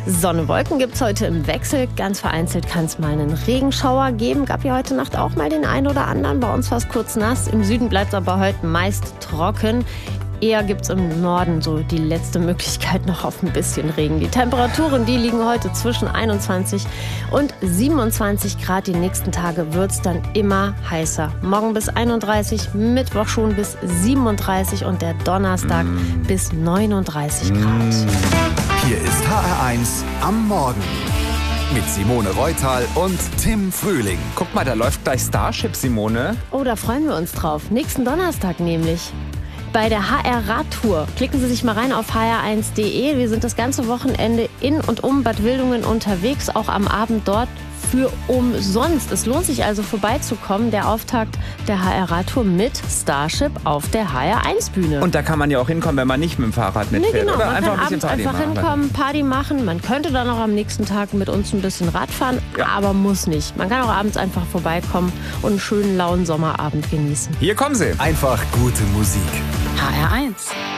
Sonne, Wolken gibt es heute im Wechsel. Ganz vereinzelt kann es mal einen Regenschauer geben. Gab ja heute Nacht auch mal den einen oder anderen. Bei uns war es kurz nass. Im Süden bleibt es aber heute meist trocken. Eher gibt es im Norden so die letzte Möglichkeit noch auf ein bisschen Regen. Die Temperaturen, die liegen heute zwischen 21 und 27 Grad. Die nächsten Tage wird es dann immer heißer. Morgen bis 31, Mittwoch schon bis 37 und der Donnerstag bis 39 Grad. Hier ist HR1 am Morgen. Mit Simone Reutal und Tim Frühling. Guck mal, da läuft gleich Starship, Simone. Oh, da freuen wir uns drauf. Nächsten Donnerstag nämlich. Bei der HR-Radtour. Klicken Sie sich mal rein auf hr1.de. Wir sind das ganze Wochenende in und um Bad Wildungen unterwegs, auch am Abend dort für umsonst. Es lohnt sich also vorbeizukommen. Der Auftakt der HR-Radtour mit Starship auf der HR1-Bühne. Und da kann man ja auch hinkommen, wenn man nicht mit dem Fahrrad mitfährt. Genau, oder man einfach kann ein bisschen abends Party einfach machen. hinkommen, Party machen. Man könnte dann auch am nächsten Tag mit uns ein bisschen Rad fahren, aber muss nicht. Man kann auch abends einfach vorbeikommen und einen schönen lauen Sommerabend genießen. Hier kommen sie. Einfach gute Musik. HR1.